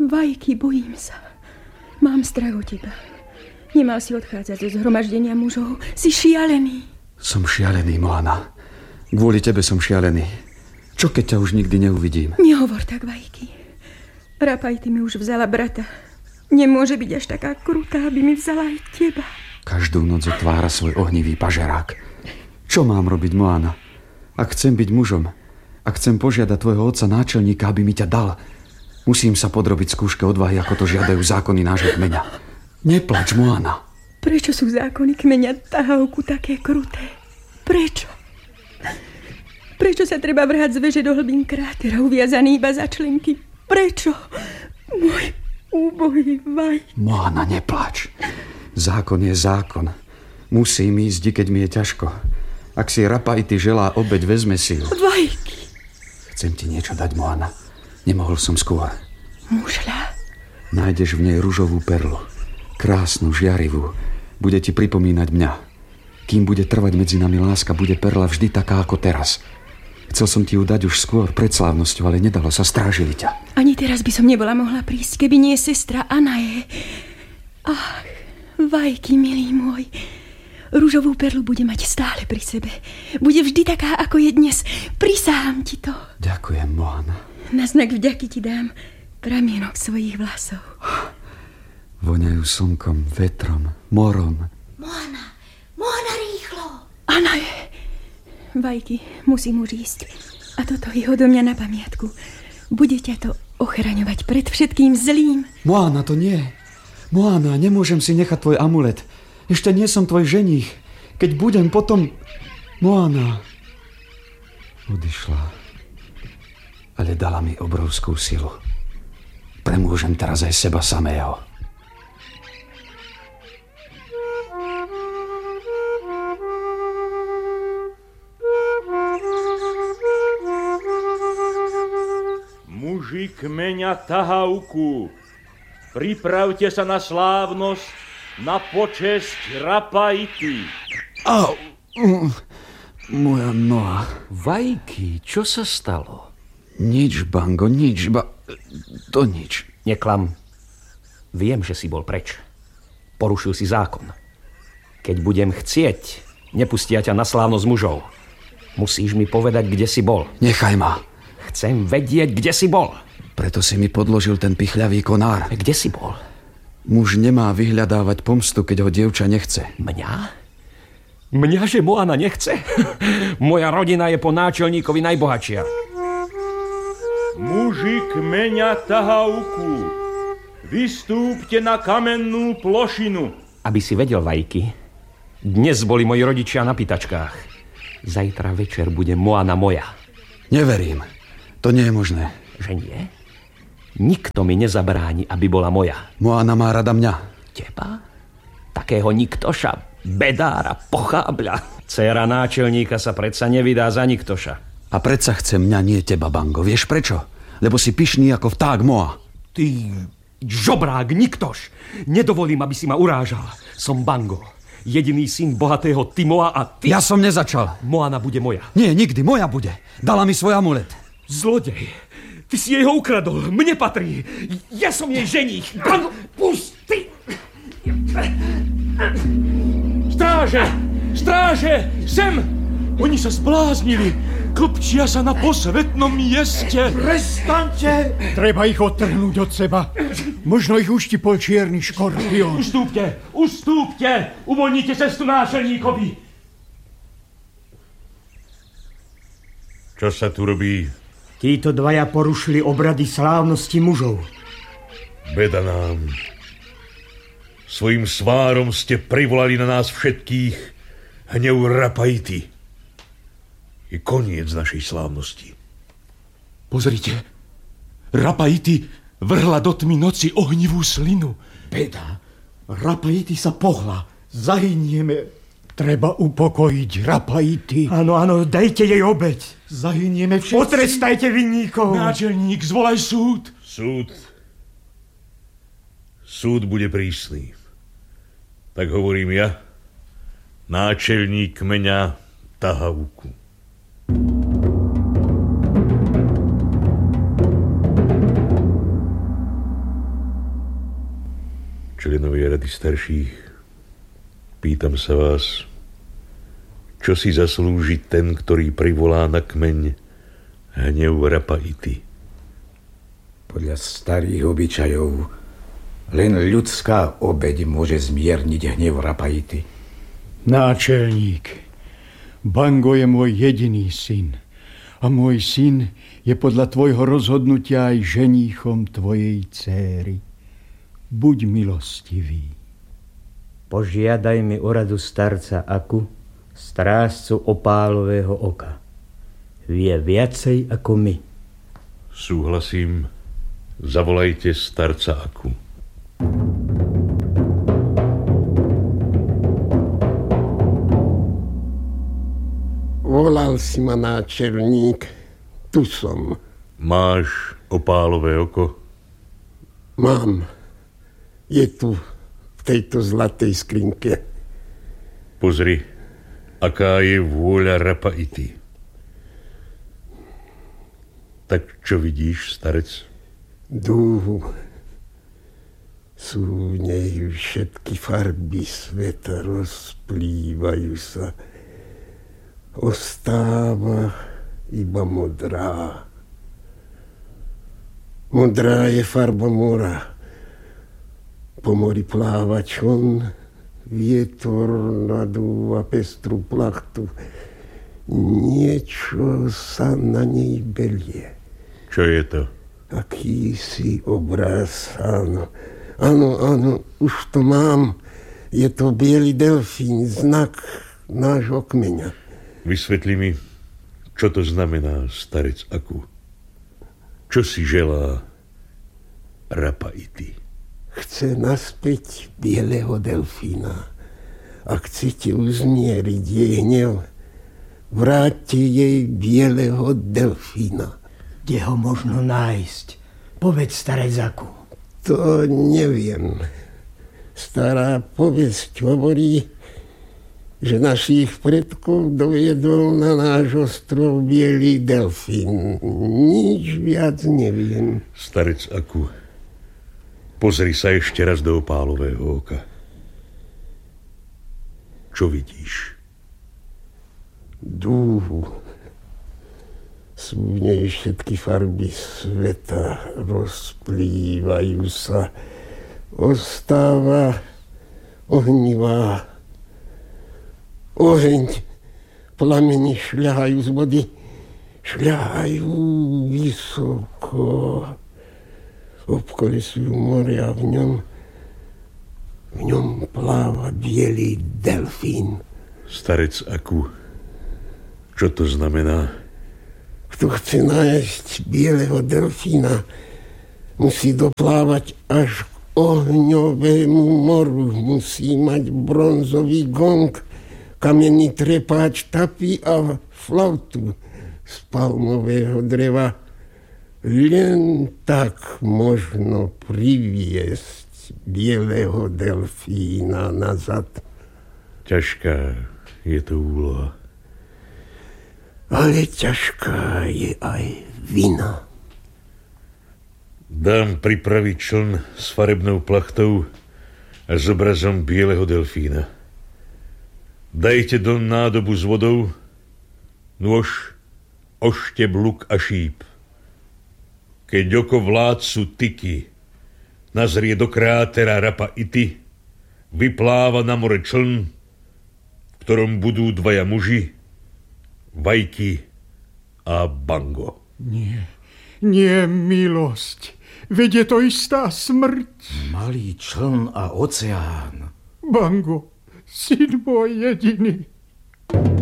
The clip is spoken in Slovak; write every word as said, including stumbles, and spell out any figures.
Vajky, bojím sa. Mám strach o teba. Nemal si odchádzať zo zhromaždenia mužov. Si šialený. Som šialený, Moana. Kvôli tebe som šialený. Čo keď ťa už nikdy neuvidím? Nehovor tak, Vajky. Rapajty mi už vzala brata. Nemôže byť až taká krutá, aby mi vzala aj teba. Každú noc otvára svoj ohnivý pažerák. Čo mám robiť, Moana? Ak chcem byť mužom, ak chcem požiadať tvojho otca náčelníka, aby mi ťa dal, musím sa podrobiť skúške odvahy, ako to žiadajú zákony nášho kmeňa. Neplač, Moana. Prečo sú zákony kmeňa Tahavku také kruté? Prečo? Prečo sa treba vrhať z veže do hlbín krátera, uviazaný iba za členky? Prečo? Môj úbohý Vajky. Moana, nepláč. Zákon je zákon. Musím ísť, keď mi je ťažko. Ak si Rapajty želá obeť, vezme si ju. Vajky. Chcem ti niečo dať, Moana. Nemohol som skôr. Mušľa? Nájdeš v nej ružovú perlu. Krásnu, žiarivú. Bude ti pripomínať mňa. Kým bude trvať medzi nami láska, bude perla vždy taká ako teraz. Chcel som ti ju dať už skôr, pred slávnosťou, ale nedalo sa, strážili ťa. Ani teraz by som nebola mohla prísť, keby nie sestra Anaje. Ach, Vajky, milý môj. Ružovú perlu bude mať stále pri sebe. Bude vždy taká, ako je dnes. Prisahám ti to. Ďakujem, Moana. Na znak vďaky ti dám pramienok svojich vlasov. Voňajú slnkom, vetrom, morom. Moana, Moana, rýchlo. Anaje. Vajky, musím už ísť. A toto je odo mňa na pamiatku. Bude ťa to ochraňovať pred všetkým zlým. Moana, to nie. Moana, nemôžem si nechať tvoj amulet. Ešte nie som tvoj ženích. Keď budem, potom... Moana. Odišla. Ale dala mi obrovskú silu. Premôžem teraz aj seba samého. Muži kmeňa Tahavku, pripravte sa na slávnosť, na počesť Rapajty. Au! Moja noha. Vajky, čo sa stalo? Nič, Bango, nič, ba... To nič. Neklam. Viem, že si bol preč. Porušil si zákon. Keď budem chcieť, nepustia ťa na slávnosť mužov. Musíš mi povedať, kde si bol. Nechaj ma. Chcem vedieť, kde si bol. Preto si mi podložil ten pichľavý konár. Kde si bol? Muž nemá vyhľadávať pomstu, keď ho dievča nechce. Mňa? Mňa, že Moana nechce? Moja rodina je po náčelníkovi najbohatšia. Muži kmeňa Tahavku, vystúpte na kamennú plošinu. Aby si vedel, Vajky, dnes boli moji rodičia na pýtačkách. Zajtra večer bude Moana moja. Neverím. To nie je možné. Že nie? Nikto mi nezabráni, aby bola moja. Moana má rada mňa. Teba? Takého niktoša, bedára, pochábľa. Dcéra náčelníka sa predsa nevydá za niktoša. A predsa chce mňa, nie teba, Bango. Vieš prečo? Lebo si pyšný ako vták Moa. Ty žobrák, niktoš. Nedovolím, aby si ma urážal. Som Bango, jediný syn bohatého Timoa a ty... Ja som nezačal. Moana bude moja. Nie, nikdy, moja bude. Dala mi svoj amulet. Zlodej, ty si jej ho ukradol. Mne patrí. Ja som jej ženích. Bango, pusti! Stráže! Stráže! Sem! Oni sa zbláznili. Klpčia sa na posvetnom mieste. Prestaňte! Treba ich odtrhnúť od seba. Možno ich uštipol čierny škorpión. Ustúpte! Ustúpte! Uvoľnite cestu náčelníkovi. Čo sa tu robí? Títo dvaja porušili obrady slávnosti mužov. Beda nám. Svojím svárom ste privolali na nás všetkých hnev Rapajty. Je koniec našej slávnosti. Pozrite, Rapajty vrhla do tmy noci ohnivú slinu. Beda, Rapajty sa pohla. Zahynieme. Treba upokojiť Rapajty. Áno, áno, dajte jej obeť. Zahynieme všetci. Potrestajte vinníkov. Náčelník, zvolaj súd. Súd. Súd bude prísny. Tak hovorím ja, náčelník kmeňa Tahavku. členovia rady starších, pýtam sa vás, čo si zaslúži ten, ktorý privolá na kmeň hnev Rapa-iti? Podľa starých obyčajov len ľudská obeť môže zmierniť hnev Rapa-iti. Náčelník, Bango je môj jediný syn a môj syn je podľa tvojho rozhodnutia aj ženíchom tvojej céry. Buď milostivý. Požiadaj mi o radu starca Aku, strážcu opálového oka. Vie viacej ako my. Súhlasím. Zavolajte starca Aku. Volal si ma, náčelník. Tu som. Máš opálové oko? Mám. Je tu, v tejto zlatej skrinke. Pozri, aká je vôľa Rapa-iti. Tak čo vidíš, starec? Dúhu. Sú v nej všetky farby sveta, rozplývajú sa. Ostáva iba modrá. Modrá je farba mora. Po mori pláva čln, vietor nadúva pestru plachtu. Niečo sa na nej belie. Čo je to? Akýsi obraz, áno. Áno, áno, už to mám. Je to biely delfín, znak nášho kmeňa. Vysvetli mi, čo to znamená, starec Aku. Čo si želá Rapa-iti? Chce naspäť bieleho delfína. Ak chcete uzmieriť jej hnev, vráťte jej bieleho delfína. Kde ho možno nájsť? Povedz, starec Aku. To neviem. Stará povesť hovorí, že našich predkov doviedol na náš ostrov bielý delfín. Nič viac neviem. Starec Aku, pozri sa ešte raz do opálového oka. Čo vidíš? Dúhu. Sú v nej všetky farby sveta, rozplývajú sa. Ostáva ohnivá. Oheň, plameni šľahajú z vody, šľahajú vysoko. Obkolesujú more a v ňom, v ňom pláva bielý delfín. Starec Aku, čo to znamená? Kto chce nájsť bieleho delfína, musí doplávať až k ohňovému moru. Musí mať bronzový gong, kamenný trepáč, tapy a flautu z palmového dreva. Len tak možno priviesť bieleho delfína nazad. Ťažká je to úloha. Ale ťažká je aj vina. Dám pripraviť čln s farebnou plachtou a s obrazom bieleho delfína. Dajte do nádobu s vodou nôž, ošteb, luk a šíp. Keď oko vládcu Tiki nazrie do krátera Rapa-iti, vypláva na more čln, v ktorom budú dvaja muži, Vajky a Bango. Nie, nie, milosť. Veď je to istá smrť. Malý čln a oceán. Bango, syn môj jediný.